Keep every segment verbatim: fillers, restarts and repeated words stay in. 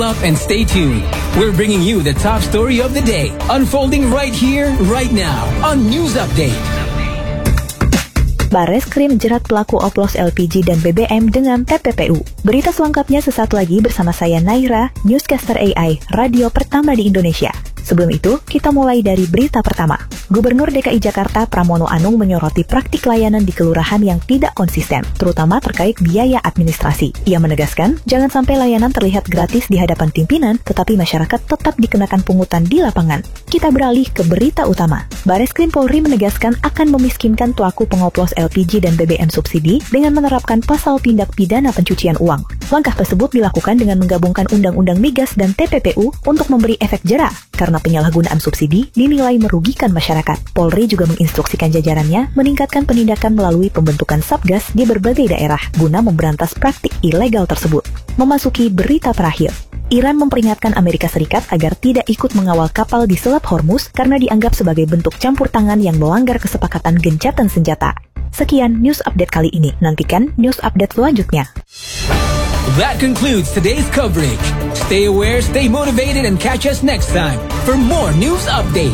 Up and stay tuned. We're bringing you the top story of the day, unfolding right here, right now, on News Update. Bareskrim jerat pelaku oplos L P G dan B B M dengan T P P U. Berita selengkapnya sesaat lagi bersama saya Naira, newscaster A I, radio pertama di Indonesia. Sebelum itu, kita mulai dari berita pertama. Gubernur D K I Jakarta Pramono Anung menyoroti praktik layanan di kelurahan yang tidak konsisten, terutama terkait biaya administrasi. Ia menegaskan, jangan sampai layanan terlihat gratis di hadapan pimpinan, tetapi masyarakat tetap dikenakan pungutan di lapangan. Kita beralih ke berita utama. Bareskrim Polri menegaskan akan memiskinkan pelaku pengoplos L P G dan B B M subsidi dengan menerapkan pasal tindak pidana pencucian uang. Langkah tersebut dilakukan dengan menggabungkan Undang-Undang Migas dan T P P U untuk memberi efek jera, karena penyalahgunaan subsidi dinilai merugikan masyarakat. Polri juga menginstruksikan jajarannya meningkatkan penindakan melalui pembentukan Satgas di berbagai daerah guna memberantas praktik ilegal tersebut. Memasuki berita terakhir. Iran memperingatkan Amerika Serikat agar tidak ikut mengawal kapal di Selat Hormuz karena dianggap sebagai bentuk campur tangan yang melanggar kesepakatan gencatan senjata. Sekian news update kali ini. Nantikan news update selanjutnya. That concludes today's coverage. Stay aware, stay motivated, and catch us next time for more news update.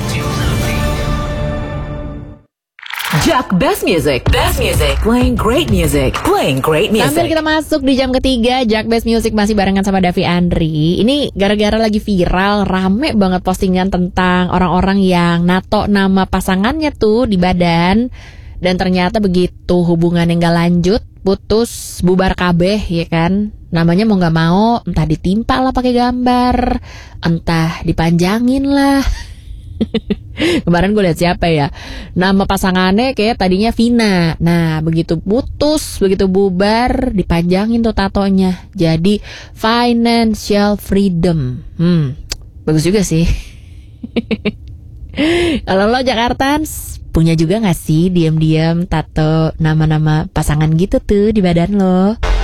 Jack Best Music, Best Music, playing great music, playing great music. Sambil kita masuk di jam ketiga, Jack Best Music masih barengan sama Davi Andri. Ini gara-gara lagi viral, rame banget postingan tentang orang-orang yang nato nama pasangannya tuh di badan. Dan ternyata begitu hubungan yang gak lanjut, putus, bubar kabeh ya kan. Namanya mau gak mau, entah ditimpa lah pakai gambar, entah dipanjangin lah. Kemarin gue lihat siapa ya, nama pasangannya kayak tadinya Vina. Nah begitu putus, begitu bubar, dipanjangin tuh tatonya jadi Financial Freedom. Hmm, bagus juga sih. Kalau lo Jakartans, punya juga gak sih diam-diam tato nama-nama pasangan gitu tuh di badan lo?